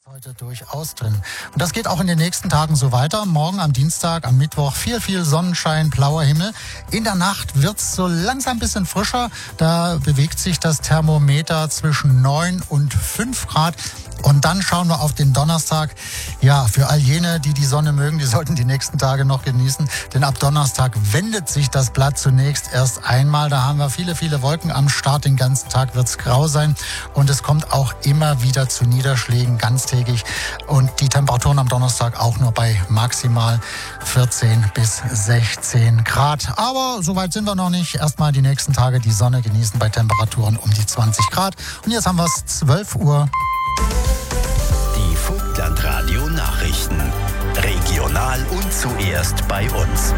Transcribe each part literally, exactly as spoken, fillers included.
Heute durchaus drin. Und das geht auch in den nächsten Tagen so weiter. Morgen am Dienstag, am Mittwoch viel, viel Sonnenschein, blauer Himmel. In der Nacht wird's so langsam ein bisschen frischer. Da bewegt sich das Thermometer zwischen neun und fünf Grad. Und dann schauen wir auf den Donnerstag. Ja, für all jene, die die Sonne mögen, die sollten die nächsten Tage noch genießen. Denn ab Donnerstag wendet sich das Blatt zunächst erst einmal. Da haben wir viele, viele Wolken am Start. Den ganzen Tag wird's grau sein. Und es kommt auch immer wieder zu Niederschlägen ganztägig. Und die Temperaturen am Donnerstag auch nur bei maximal vierzehn bis sechzehn Grad. Aber so weit sind wir noch nicht. Erstmal die nächsten Tage die Sonne genießen bei Temperaturen um die zwanzig Grad. Und jetzt haben wir es zwölf Uhr. Die Vogtland-Radio Nachrichten. Regional und zuerst bei uns.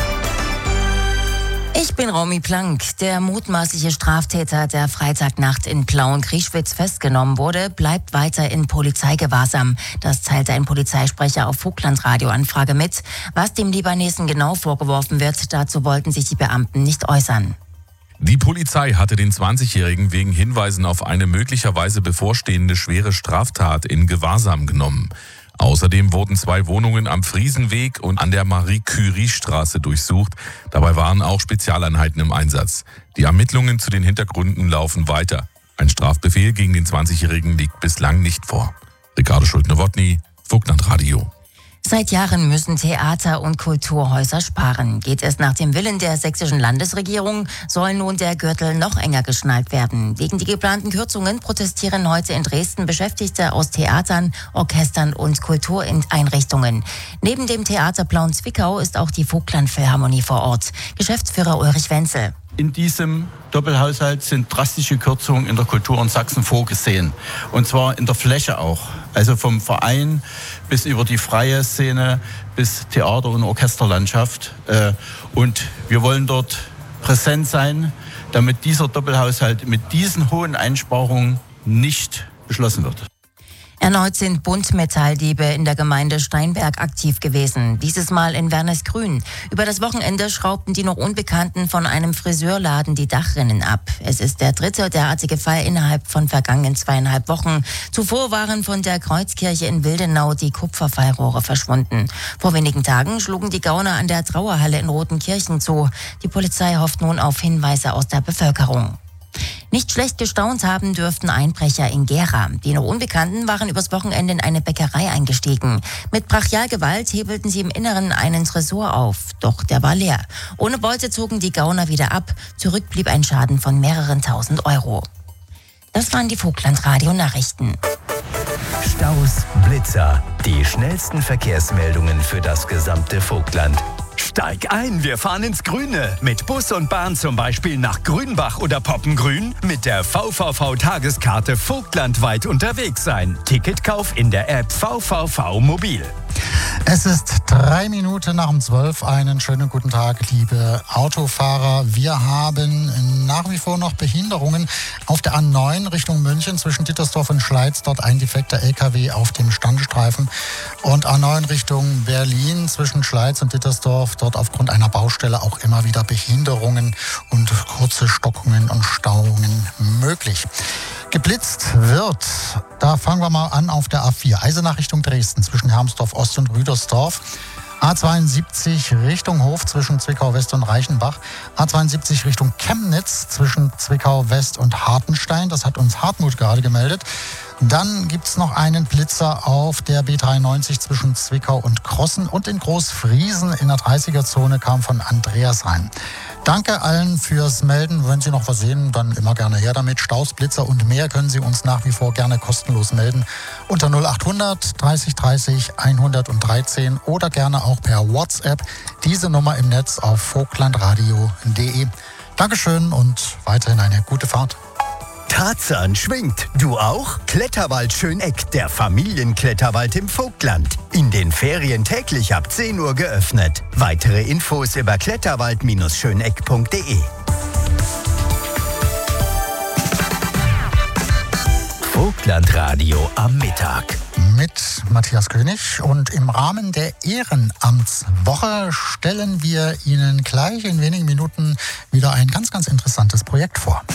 Ich bin Romy Plank. Der mutmaßliche Straftäter, der Freitagnacht in Plauen-Grieschwitz festgenommen wurde, bleibt weiter in Polizeigewahrsam. Das teilte ein Polizeisprecher auf Vogtland-Radio-Anfrage mit. Was dem Libanesen genau vorgeworfen wird, dazu wollten sich die Beamten nicht äußern. Die Polizei hatte den zwanzigjährigen wegen Hinweisen auf eine möglicherweise bevorstehende schwere Straftat in Gewahrsam genommen. Außerdem wurden zwei Wohnungen am Friesenweg und an der Marie-Curie-Straße durchsucht. Dabei waren auch Spezialeinheiten im Einsatz. Die Ermittlungen zu den Hintergründen laufen weiter. Ein Strafbefehl gegen den zwanzigjährigen liegt bislang nicht vor. Ricardo Schulte-Nowotny, Vogtland Radio. Seit Jahren müssen Theater- und Kulturhäuser sparen. Geht es nach dem Willen der sächsischen Landesregierung, soll nun der Gürtel noch enger geschnallt werden. Gegen die geplanten Kürzungen protestieren heute in Dresden Beschäftigte aus Theatern, Orchestern und Kultureinrichtungen. Neben dem Theater Plauen-Zwickau ist auch die Vogtland-Philharmonie vor Ort. Geschäftsführer Ulrich Wenzel. In diesem Doppelhaushalt sind drastische Kürzungen in der Kultur in Sachsen vorgesehen. Und zwar in der Fläche auch. Also vom Verein bis über die freie Szene bis Theater- und Orchesterlandschaft. Und wir wollen dort präsent sein, damit dieser Doppelhaushalt mit diesen hohen Einsparungen nicht beschlossen wird. Erneut sind Buntmetalldiebe in der Gemeinde Steinberg aktiv gewesen. Dieses Mal in Wernesgrün. Über das Wochenende schraubten die noch Unbekannten von einem Friseurladen die Dachrinnen ab. Es ist der dritte derartige Fall innerhalb von vergangenen zweieinhalb Wochen. Zuvor waren von der Kreuzkirche in Wildenau die Kupferfallrohre verschwunden. Vor wenigen Tagen schlugen die Gauner an der Trauerhalle in Rotenkirchen zu. Die Polizei hofft nun auf Hinweise aus der Bevölkerung. Nicht schlecht gestaunt haben dürften Einbrecher in Gera. Die noch Unbekannten waren übers Wochenende in eine Bäckerei eingestiegen. Mit Brachialgewalt hebelten sie im Inneren einen Tresor auf. Doch der war leer. Ohne Beute zogen die Gauner wieder ab. Zurück blieb ein Schaden von mehreren tausend Euro. Das waren die Vogtland-Radio-Nachrichten. Staus, Blitzer, die schnellsten Verkehrsmeldungen für das gesamte Vogtland. Steig ein, wir fahren ins Grüne. Mit Bus und Bahn zum Beispiel nach Grünbach oder Poppengrün. Mit der V V V-Tageskarte vogtlandweit unterwegs sein. Ticketkauf in der App V V V Mobil. Es ist drei Minuten nach um zwölf. Einen schönen guten Tag, liebe Autofahrer. Wir haben nach wie vor noch Behinderungen auf der A neun Richtung München zwischen Dittersdorf und Schleiz. Dort ein defekter L K W auf dem Standstreifen. Und A neun Richtung Berlin zwischen Schleiz und Dittersdorf. Dort aufgrund einer Baustelle auch immer wieder Behinderungen und kurze Stockungen und Stauungen möglich. Geblitzt wird, da fangen wir mal an auf der A vier, Eisenach Richtung Dresden zwischen Hermsdorf Ost und Rüdersdorf. A zweiundsiebzig Richtung Hof zwischen Zwickau West und Reichenbach. A zweiundsiebzig Richtung Chemnitz zwischen Zwickau West und Hartenstein. Das hat uns Hartmut gerade gemeldet. Dann gibt es noch einen Blitzer auf der B dreiundneunzig zwischen Zwickau und Krossen. Und in Großfriesen in der dreißiger-Zone kam von Andreas rein. Danke allen fürs Melden. Wenn Sie noch was sehen, dann immer gerne her damit. Staus, Blitzer und mehr können Sie uns nach wie vor gerne kostenlos melden. Unter null achthundert dreißig dreißig hundertdreizehn oder gerne auch per WhatsApp. Diese Nummer im Netz auf vogtlandradio punkt de. Dankeschön und weiterhin eine gute Fahrt. Tarzan schwingt. Du auch? Kletterwald Schöneck, der Familienkletterwald im Vogtland. In den Ferien täglich ab zehn Uhr geöffnet. Weitere Infos über kletterwald schöneck punkt de. Vogtlandradio am Mittag. Mit Matthias König. Und im Rahmen der Ehrenamtswoche stellen wir Ihnen gleich in wenigen Minuten wieder ein ganz, ganz interessantes Projekt vor.